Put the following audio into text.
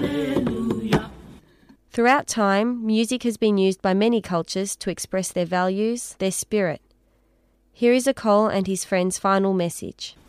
Throughout time, music has been used by many cultures to express their values, their spirit. Here is a Cole and his friend's final message.